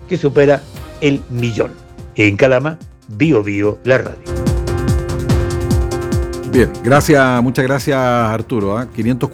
que supera el 1.000.000. En Calama, Bio Bio, la radio. Bien, muchas gracias Arturo.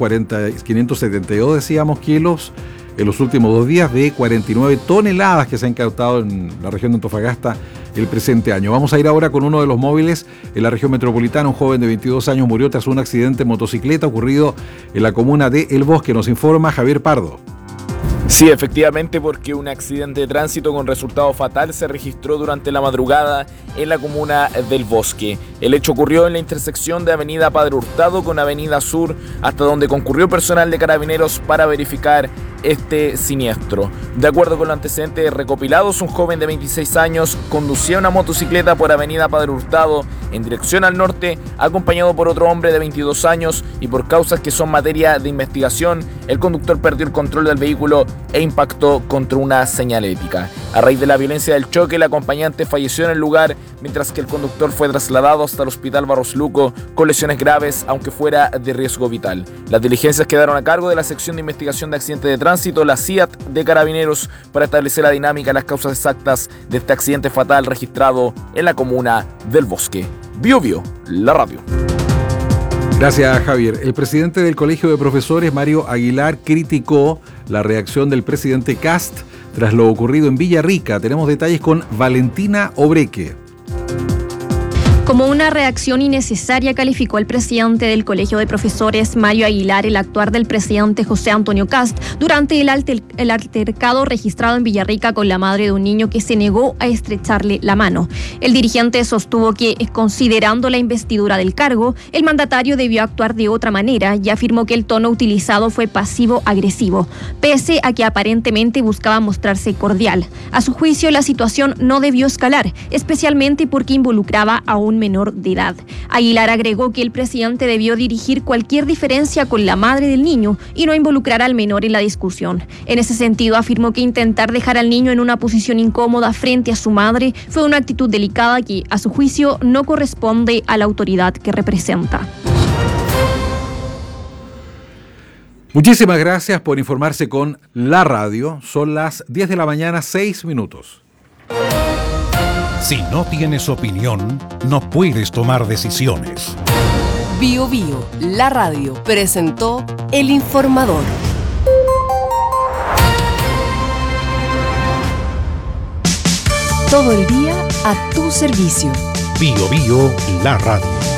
572 decíamos kilos en los últimos 2 días de 49 toneladas que se han incautado en la región de Antofagasta el presente año. Vamos a ir ahora con uno de los móviles en la región metropolitana. Un joven de 22 años murió tras un accidente en motocicleta ocurrido en la comuna de El Bosque. Nos informa Javier Pardo. Sí, efectivamente, porque un accidente de tránsito con resultado fatal se registró durante la madrugada en la comuna del Bosque. El hecho ocurrió en la intersección de Avenida Padre Hurtado con Avenida Sur, hasta donde concurrió personal de Carabineros para verificar este siniestro. De acuerdo con los antecedentes recopilados, un joven de 26 años conducía una motocicleta por Avenida Padre Hurtado en dirección al norte, acompañado por otro hombre de 22 años, y por causas que son materia de investigación, el conductor perdió el control del vehículo e impactó contra una señalética. A raíz de la violencia del choque, el acompañante falleció en el lugar, mientras que el conductor fue trasladado hasta el Hospital Barros Luco con lesiones graves, aunque fuera de riesgo vital. Las diligencias quedaron a cargo de la sección de investigación de accidentes de tránsito, la CIAT de Carabineros, para establecer la dinámica y las causas exactas de este accidente fatal registrado en la comuna del Bosque. Bio Bio, la radio. Gracias, Javier. El presidente del Colegio de Profesores, Mario Aguilar, criticó la reacción del presidente Kast tras lo ocurrido en Villarrica. Tenemos detalles con Valentina Obreque. Como una reacción innecesaria, calificó el presidente del Colegio de Profesores, Mario Aguilar, el actuar del presidente José Antonio Kast durante el altercado registrado en Villarrica con la madre de un niño que se negó a estrecharle la mano. El dirigente sostuvo que, considerando la investidura del cargo, el mandatario debió actuar de otra manera y afirmó que el tono utilizado fue pasivo-agresivo, pese a que aparentemente buscaba mostrarse cordial. A su juicio, la situación no debió escalar, especialmente porque involucraba a un menor de edad. Aguilar agregó que el presidente debió dirigir cualquier diferencia con la madre del niño y no involucrar al menor en la discusión. En ese sentido, afirmó que intentar dejar al niño en una posición incómoda frente a su madre fue una actitud delicada que, a su juicio, no corresponde a la autoridad que representa. Muchísimas gracias por informarse con la radio. Son las 10 de la mañana, 6 minutos. Si no tienes opinión, no puedes tomar decisiones. Bio Bio, la radio, presentó El Informador. Todo el día a tu servicio. Bio Bio, la radio.